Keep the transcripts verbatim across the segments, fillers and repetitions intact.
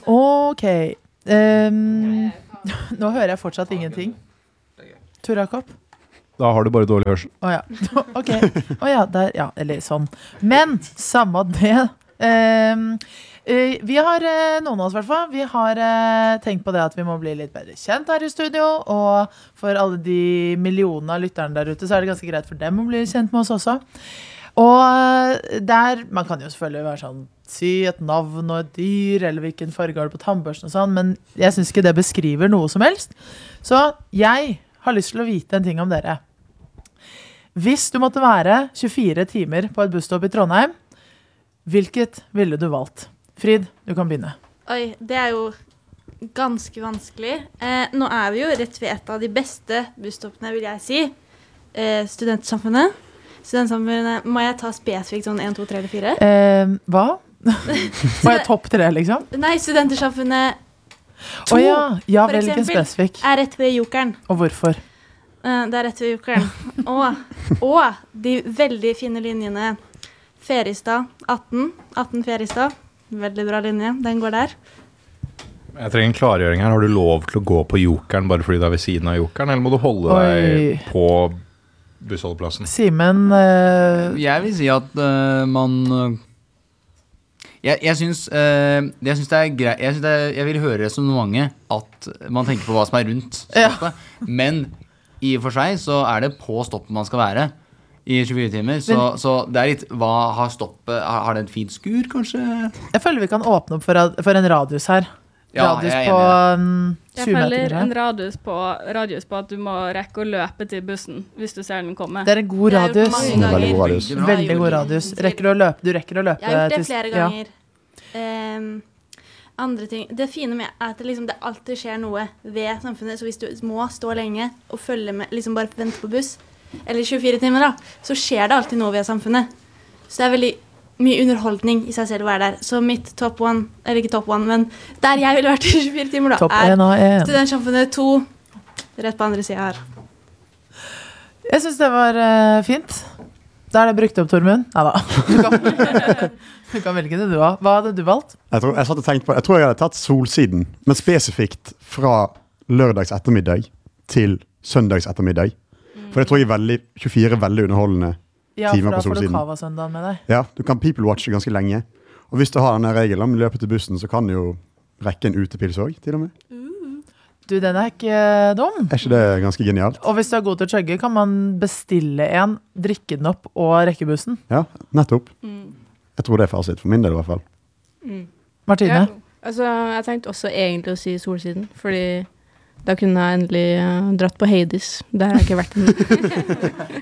Ok. Um, nå hører jeg fortsatt ingenting. Tor Jakob? Da har du bare dårlig hørsel. Åja, ok. Åja, der, ja, eller sånn. Men, samme det. Um, uh, vi har, uh, noen av oss i hvert fall, vi har uh, tenkt på det at vi må bli litt bedre kjent her i studio, og for alle de millionene av lytterne der ute, så er det ganske greit for dem å bli kjent med oss også. Og uh, der, man kan jo selvfølgelig være sånn, si et navn og et dyr, eller hvilken farge har du på tannbørsten og sånn, men jeg synes ikke det beskriver noe som helst. Så jeg har lyst til å vite en ting om dere. Hvis du måtte være tjuefire timer på et busstopp i Trondheim, hvilket ville du valgt? Frid, du kan begynne. Oi, det er jo ganske vanskelig. Eh, nå er vi jo rett ved et av de beste busstoppene, vil jeg si. Eh, studentsamfunnet. Studentsamfunnet, må jeg ta spesifikt sånn en, to, tre eller fire? Eh, hva? Må jeg topp tre, liksom? Nei, studentersamfunnet to, oh, ja. Ja, for eksempel, spesifik. Er rett ved Jokeren. Og hvorfor? Uh, det er rett ved Jokeren. og, og de veldig fine linjene Feristad atten, atten Feristad. Veldig bra linje, den går der. Jeg trenger en klargjøring her. Har du lov til å gå på Jokeren bare fordi det er ved siden av Jokeren, eller må du holde Oi. deg på bussholdeplassen? Simen uh... Jeg vil si at uh, man uh, Jeg, jeg, synes, uh, jeg synes det er greit jeg, synes det er, jeg vil høre resonnementet at man tenker på hva som er rundt stoppet, ja. Men i og for seg så er det på stoppet man skal være i tjuefire timer, så, men, så det er litt, hva har stoppet, har, har det et fint skur kanskje? Jeg føler vi kan åpne opp for, for en radius her. Ja, radius jeg, på um, jeg føler en radius på, radius på at du må rekke å løpe til bussen hvis du ser den komme. Det er en god radius. Det er veldig god radius. Veldig god radius. Rekker du å løpe? Du rekker å løpe. Jeg har gjort det flere til, ganger. Ja. Um, andre ting. Det fine med er at det, liksom, det alltid skjer noe ved samfunnet, så hvis du må stå lenge og følge med, liksom bare vente på buss, eller tjuefire timer da, så skjer det alltid noe ved samfunnet. Så det er veldig mye underholdning i seg selv å være der. Så mitt top one, eller ikke top one, men der jeg ville vært i tjuefire timer da, top er Studentsamfunnet to, rett på andre siden her. Jeg synes det var uh, fint. Da er det brukt opp, Tormund. Neida. Du kan, du kan velge det du har. Hva hadde du valgt? Jeg tror jeg, satt og tenkte på, jeg tror jeg hadde tatt Solsiden, men spesifikt fra lørdags ettermiddag til søndags ettermiddag. For det tror jeg er veldig, tjuefire veldig underholdende ja, timer på Solsiden. Ja, for da får du Kava-søndagen med deg. Ja, du kan people-watche ganske lenge. Og hvis du har denne regelen om løpet til bussen, så kan du jo rekke en utepils også, til og med. Uh. Du, den er ikke dum. Er ikke det ganske genialt? Og hvis du er god til å chugge, kan man bestille en, drikke den opp og rekke bussen. Ja, nettopp. Mm. Jeg tror det er fasit, for min del i hvert fall. Mm. Martine? Ja, altså, jeg tenkte også egentlig å si Solsiden, fordi da kunne jeg endelig uh, dratt på Hades. Der har jeg ikke vært ennå.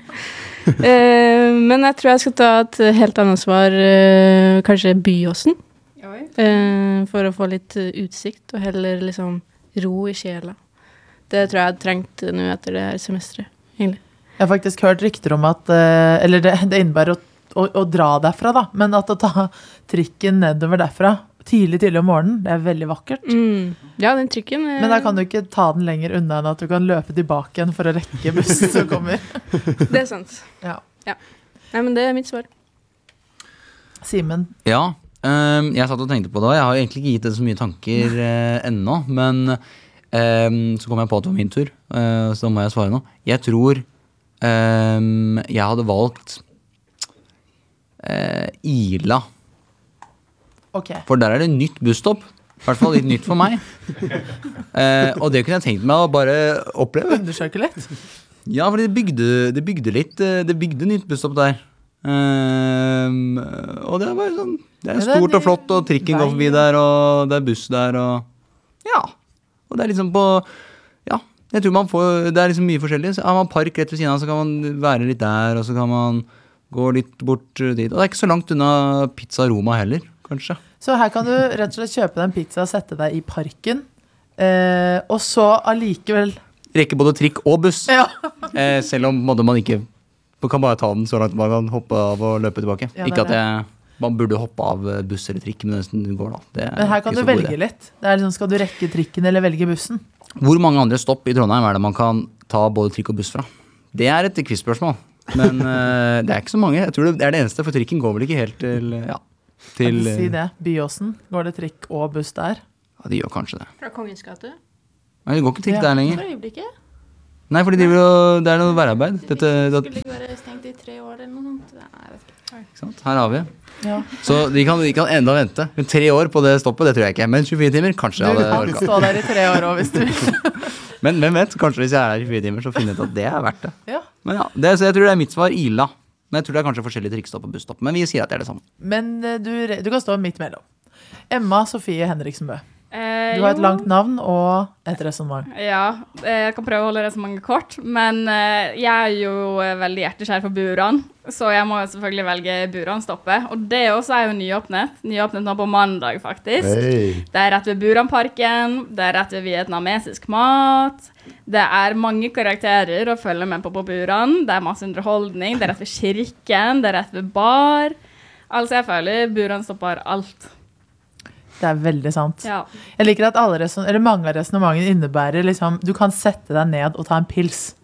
uh, men jeg tror jeg skal ta et helt annet svar, uh, kanskje Byåsen. Uh, for å få litt uh, utsikt og heller liksom ro i sjela. Det tror jeg jeg hadde trengt nå etter det her semestret, egentlig. Jeg har faktisk hørt rykter om at, uh, eller det, det innebærer å, å, å dra derfra da, men at å ta trikken nedover derfra, tidlig, tidlig om morgenen, det er veldig vakkert. Mm. Ja, den trikken er... Men da kan du ikke ta den lenger unna enn at du kan løpe tilbake igjen for å rekke bussen som kommer. Det er sant. Ja. Ja. Nei, men det er mitt svar. Simen? Ja, um, jeg satt og tenkte på det, og jeg har egentlig ikke gitt det så mye tanker uh, ennå, men um, så kom jeg på at det var min tur, uh, så da må jeg svare nå. Jeg tror um, jeg hadde valgt uh, Ila. Okay. For der er det nytt busstopp. I hvert fall litt nytt for meg. eh, og det kunne jeg tenkt meg å bare oppleve. Undersøke litt? Ja, for det bygde, det bygde litt, det bygde nytt busstopp der. Eh, og det er bare sånn, det er stort og flott, og trikken går forbi der, og det er buss der, og ja. Og det er liksom på, ja, jeg tror man får, det er liksom mye forskjellig. Så har man park rett ved siden av, så kan man være litt der, og så kan man gå litt bort dit. Og det er ikke så langt unna Pizza Roma heller. Kanskje. Så her kan du rett og slett kjøpe deg en pizza og sette deg i parken, eh, og så allikevel rekke både trikk og buss, ja. eh, selv om måtte man ikke man kan bare ta den så langt man kan hoppe av og løpe tilbake. Ja, ikke at jeg, man burde hoppe av buss eller trikk, men det går da. Det men her kan du velge litt. Det er liksom, skal du rekke trikken eller velge bussen? Hvor mange andre stopp i Trondheim er det man kan ta både trikk og buss fra? Det er et quizspørsmål, men eh, det er ikke så mange. Jeg tror det er det eneste, for trikken går vel ikke helt til, ja. Til, si det. Byåsen, går det trikk og buss der? Ja, de gjør kanskje det. Fra Kongens gate? Nei, det går ikke trikk Ja. der lenger. For øyeblikket. Nei, fordi de vil jo, det er noe værarbeid. Dette, det, Skulle ikke være stengt i tre år eller noe sånt. Nei, jeg vet ikke. ikke sant? Her har vi. Ja. Så de kan, de kan enda vente. Men tre år på det stoppet, det tror jeg ikke. Men tjuefire timer, kanskje jeg Du hadde kan orket. stå der i tre år også, hvis du vil. Men hvem vet, kanskje hvis jeg er her i tjuefire timer, så finner jeg ut at det er verdt det. Ja. Men ja, det, så jeg tror det er mitt svar, Ila. Men jeg tror det er kanskje forskjellige trikkstopp og busstopp. Men vi sier at det er det samme. Men eh, du, du kan stå midt mellom. Emma Sofie Henriksen Bø. Eh, Du har et jo. langt navn og et resonnement. Ja, eh, jeg kan prøve å holde det så mange kort, men eh, jeg er jo eh, veldig hjertekjær for Buran, så jeg må jo selvfølgelig velge Buran-stoppet. Og det også er jo nyåpnet. Nyåpnet nå på mandag, faktisk. Hey. Det er rett ved Buranparken, det er rett ved vietnamesisk mat. Det er mange karakterer å følge med på på Buran. Det er masse underholdning, det er rett ved kirken, det er rett ved bar. Altså, jeg føler Buran stopper alt. Det er veldig sant. Ja. Jeg liker at alle reson- eller mange av resonnementene innebærer liksom, du kan sette deg ned og ta en pils.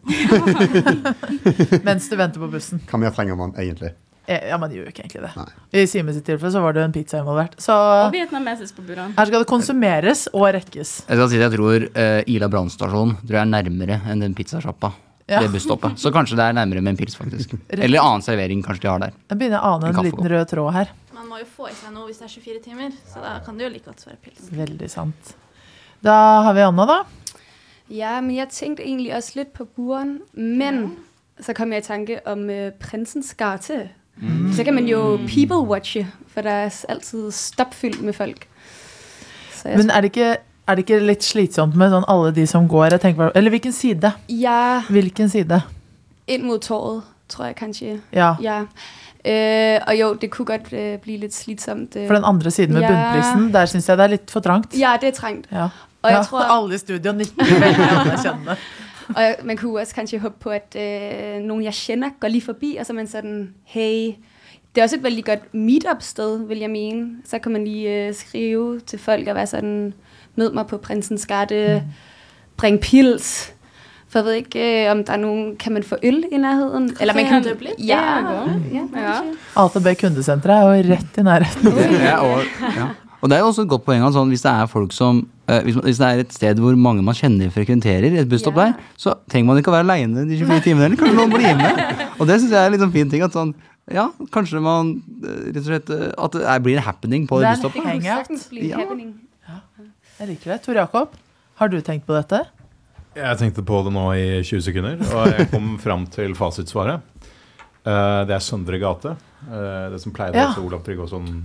Mens du venter på bussen. Hva mer trenger man egentlig? Eh, Ja, men de gjør jo ikke egentlig det. Nei. I Simen sitt tilfelle så var det jo en pizza involvert. Så Og vietnamesisk på Buran. her skal det konsumeres og rekkes. Jeg skal si at jeg tror uh, Ila brannstasjon tror jeg er nærmere enn den pizzasjappa. Ja. Det busstoppet. Så kanskje det er nærmere med en pils, faktisk. Eller annen servering kanskje de har der. Jeg begynner å ane En en kaffekopp. liten rød tråd her. Man må jo få i seg noe hvis det er tjuefire timer, så da kan det jo like godt være pils. Veldig sant. Da har vi Anna, da. Ja, men jeg tenkte egentlig også litt på Buren, men så kom jeg i tanke om uh, Prinsens gate. Mm. Så kan man jo people-watche, for det er alltid stappfyldt med folk. Så jeg Men er det ikke, er det ikke litt slitsomt med sånn alle de som går? Jeg tenker, på- eller hvilken side? Ja, Hvilken side? inn mot torvet, tror jeg kanskje. Ja, Ja. Uh, og jo, det kunne godt uh, bli litt slitsomt. Uh. for den andre siden med Ja. bunnprisen, der synes jeg det er litt for trangt. Ja, det er trangt. Ja. Og jeg Ja, tror- alle i studio nikker veldig anerkjennende. Og jeg- man kunne også kanskje håpe på, at uh, noen jeg kjenner går lige forbi, og så er man sådan, hey, det er også et veldig godt meetup-sted, vil jeg mene. Så kan man lige uh, skrive til folk og være sådan, mød meg på Prinsens gate, bring pils. For jeg ved ikke, uh, om der er noen, kan man få øl i nærheden? Eller man kan, Dublin? ja, Ja, ja, Ja. kanskje. A T B kundesenteret er jo rett i nærheten. Det er, og, ja. og det er jo også et godt poeng at sånn, hvis det er folk som eh, hvis, man, hvis det er et sted hvor mange man kjenner frekventerer, et busstopp Ja. der, så trenger man ikke å være alene de tjuefire timene, eller kanskje noen blir med. Og det synes jeg er litt sånn fin ting, at sånn, ja, kanskje man eh, rett og slett, eh, at det er, blir en happening på Det det er en busstoppet. Det kunne Hangout. sagtens bli en Ja. happening. Jeg liker det. Tor Jakob, har du tenkt på dette? Jeg tenkte på det nå i tjue sekunder, og jeg kom fram til fasitsvaret. Eh, det er Søndre gate. Eh, det som pleide Ja. å hete Olav Tryggvason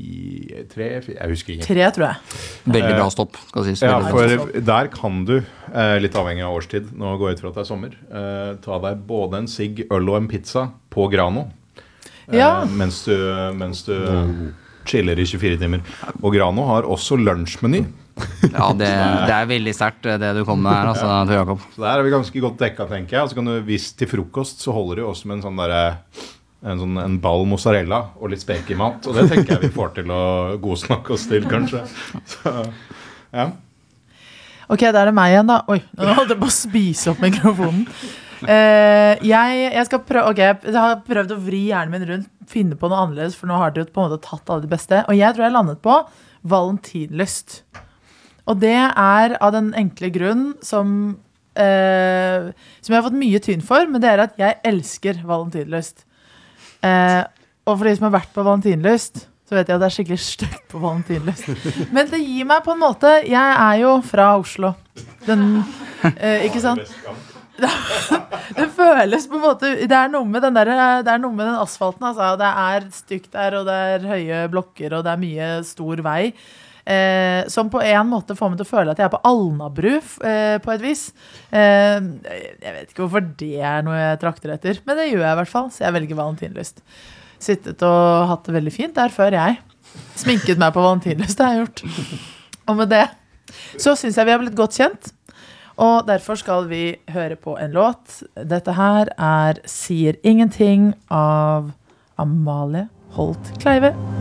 fi, tre, fi, jeg husker ikke. Tre, tror jeg. Veldig bra stopp, skal sies. Ja, Veldig bra for stopp. der kan du, eh, litt avhengig av årstid, nå går jeg ut fra at det er sommer, eh, ta deg både en sigg, øl og en pizza på Grano, eh, Ja. mens du, mens du chiller i tjuefire timer. Og Grano har også lunsjmeny, Ja, det, det er veldig sterkt det du kom med her, altså, Tor Jakob. så der er vi ganske godt dekka, tenker jeg. Og så kan du, hvis til frokost, så holder det jo også med en sånn derre en, sånn, en ball mozzarella og litt spekemat, og det tenker jeg vi får til å godsnakke oss til, kanskje. Så, ja. Ok, da er det meg igjen, da. Oi, nå holdt jeg på å spise opp mikrofonen. Eh, jeg, jeg skal prøve, ok, jeg har prøvd å vri hjernen min rundt, finne på noe annerledes, for nå har dere jo på en måte tatt alle de beste. Og jeg tror jeg landet på valentinlyst. Og det er av den enkle grunn som, eh, som jeg har fått mye tyn for, men det er at jeg elsker valentinlyst. Eh, og for de som har vært på valentinlyst, så vet jeg at det er skikkelig stygt på valentinlyst. Men det gir meg på en måte, jeg er jo fra Oslo. Den, eh, ikke sant? Det føles på en måte, det er noe med den, der, det er noe med den asfalten, altså. Det er stygt der, og det er høye blokker, og det er mye stor vei. Eh, som på en måte får meg til å føle at jeg er på Alnabru eh, på et vis. Eh, jeg vet ikke hvorfor det er noe jeg trakter etter, men det gjør jeg i hvert fall, så jeg velger valentinlyst. Sittet og hatt det veldig fint der før jeg. Sminket meg på valentinlyst, det har jeg gjort. Og med det så synes jeg vi har blitt godt kjent, og derfor skal vi høre på en låt. Dette her er Sier ingenting av Amalie Holt Kleive.